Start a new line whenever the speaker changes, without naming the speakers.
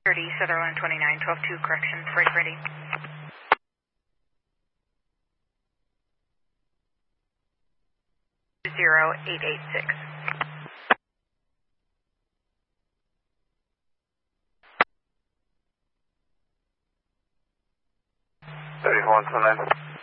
30, Sutherland 29, 12-2, corrections, break ready. Zero 886.
One 29.